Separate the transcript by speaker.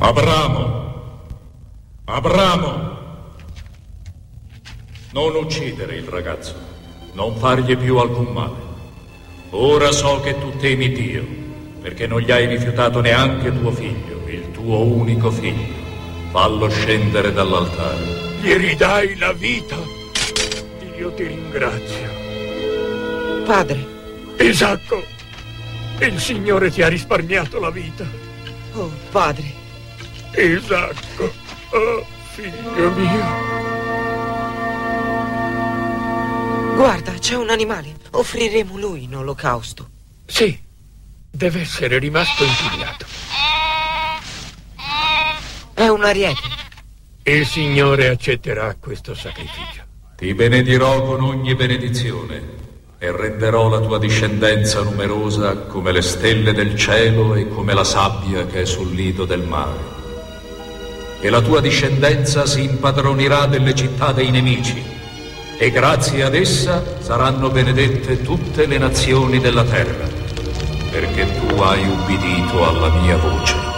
Speaker 1: Abramo! Non uccidere il ragazzo. Non fargli più alcun male. Ora so che tu temi Dio, perché non gli hai rifiutato neanche tuo figlio, il tuo unico figlio. Fallo scendere dall'altare.
Speaker 2: Gli ridai la vita. Dio ti ringrazia.
Speaker 3: Padre.
Speaker 2: Isacco, il Signore ti ha risparmiato la vita.
Speaker 3: Oh, padre.
Speaker 2: Isacco, oh, figlio mio.
Speaker 3: Guarda, c'è un animale. Offriremo lui in olocausto.
Speaker 2: Sì, deve essere rimasto impigliato.
Speaker 3: È un ariete.
Speaker 2: Il Signore accetterà questo sacrificio.
Speaker 1: Ti benedirò con ogni benedizione e renderò la tua discendenza numerosa come le stelle del cielo e come la sabbia che è sul lido del mare. E la tua discendenza si impadronirà delle città dei nemici, e grazie ad essa saranno benedette tutte le nazioni della terra, perché tu hai ubbidito alla mia voce.